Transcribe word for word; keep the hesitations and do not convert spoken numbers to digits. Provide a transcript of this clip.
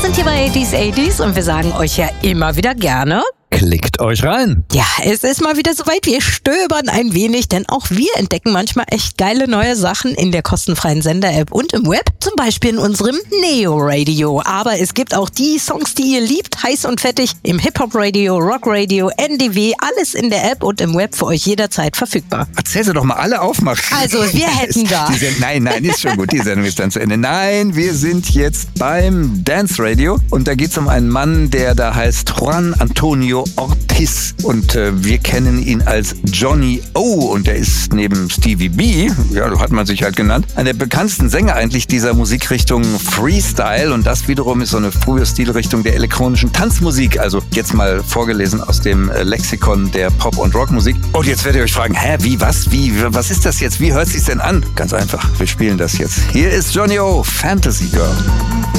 sind hier bei achtzig achtzig und wir sagen euch ja immer wieder gerne: Klickt euch rein. Ja, es ist mal wieder soweit. Wir stöbern ein wenig, denn auch wir entdecken manchmal echt geile neue Sachen in der kostenfreien Sender-App und im Web. Zum Beispiel in unserem Neo-Radio. Aber es gibt auch die Songs, die ihr liebt, heiß und fettig, im Hip-Hop-Radio, Rock-Radio, N D W, alles in der App und im Web für euch jederzeit verfügbar. Erzähl sie doch mal alle auf, Max. Also, wir hätten da... Die Send- nein, nein, ist schon gut. Die Sendung ist dann zu Ende. Nein, wir sind jetzt beim Dance Radio und da geht es um einen Mann, der da heißt Juan Antonio Ortiz und äh, wir kennen ihn als Johnny O und der ist neben Stevie B, ja, so hat man sich halt genannt, einer der bekanntesten Sänger eigentlich dieser Musikrichtung Freestyle und das wiederum ist so eine frühe Stilrichtung der elektronischen Tanzmusik, also jetzt mal vorgelesen aus dem äh, Lexikon der Pop- und Rockmusik. Und jetzt werdet ihr euch fragen, hä, wie, was, wie, was ist das jetzt, wie hört sich's denn an? Ganz einfach, wir spielen das jetzt. Hier ist Johnny O, Fantasy Girl.